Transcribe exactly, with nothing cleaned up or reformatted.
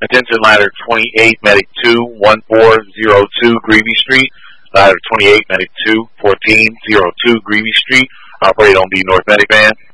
Attention ladder twenty-eight, medic two, one four zero two, Greevy Street. Ladder twenty-eight, medic two, fourteen oh two, Greevy Street. Operate on the North Medic van.